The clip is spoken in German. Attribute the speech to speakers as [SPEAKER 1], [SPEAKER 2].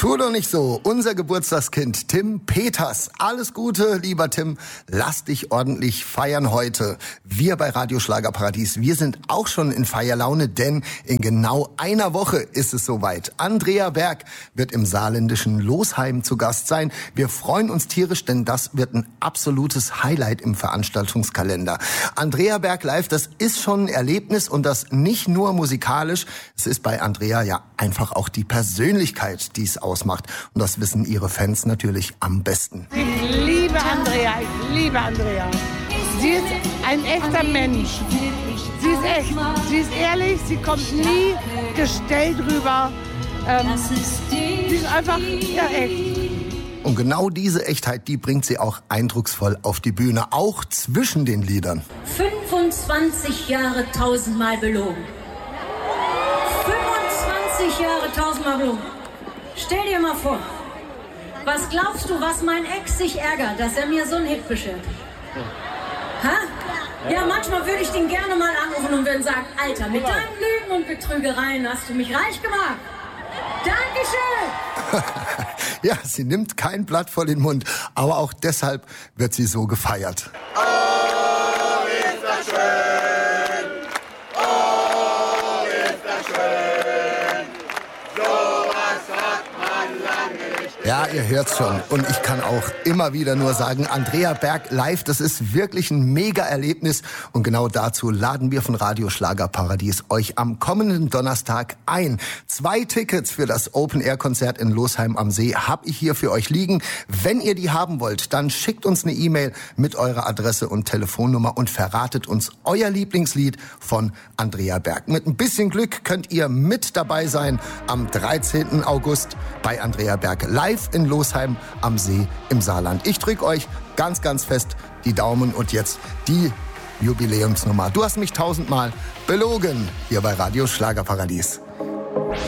[SPEAKER 1] Tu doch nicht so. Unser Geburtstagskind Tim Peters. Alles Gute, lieber Tim. Lass dich ordentlich feiern heute. Wir bei Radio Schlagerparadies, wir sind auch schon in Feierlaune, denn in genau einer Woche ist es soweit. Andrea Berg wird im saarländischen Losheim zu Gast sein. Wir freuen uns tierisch, denn das wird ein absolutes Highlight im Veranstaltungskalender. Andrea Berg live, das ist schon ein Erlebnis und das nicht nur musikalisch. Es ist bei Andrea ja einfach auch die Persönlichkeit, die es ausmacht. Und das wissen ihre Fans natürlich am besten.
[SPEAKER 2] Ich liebe Andrea, Sie ist ein echter Mensch. Sie ist echt, sie ist ehrlich, sie kommt nie gestellt rüber. Sie ist einfach, ja, echt.
[SPEAKER 1] Und genau diese Echtheit, die bringt sie auch eindrucksvoll auf die Bühne, auch zwischen den Liedern.
[SPEAKER 3] 25 Jahre 1000-mal belogen. 25 Jahre 1000-mal belogen. Stell dir mal vor, was glaubst du, was mein Ex sich ärgert, dass er mir so einen Hit beschert? Ha? Ja, manchmal würde ich den gerne mal anrufen und würde sagen, Alter, mit deinen Lügen und Betrügereien hast du mich reich gemacht. Dankeschön!
[SPEAKER 1] Ja, sie nimmt kein Blatt vor den Mund, aber auch deshalb wird sie so gefeiert.
[SPEAKER 4] Oh, ist das schön! Oh, ist das schön! Sowas hat man lange nicht.
[SPEAKER 1] Ja, ihr hört's schon. Und ich kann auch immer wieder nur sagen, Andrea Berg live, das ist wirklich ein Mega-Erlebnis. Und genau dazu laden wir von Radio Schlagerparadies euch am kommenden Donnerstag ein. 2 Tickets für das Open-Air-Konzert in Losheim am See habe ich hier für euch liegen. Wenn ihr die haben wollt, dann schickt uns eine E-Mail mit eurer Adresse und Telefonnummer und verratet uns euer Lieblingslied von Andrea Berg. Mit ein bisschen Glück könnt ihr mit dabei sein am 13. August bei Andrea Berg live in Losheim am See im Saarland. Ich drücke euch ganz, ganz fest die Daumen und jetzt die Jubiläumsnummer. Du hast mich 1000-mal belogen hier bei Radio Schlagerparadies.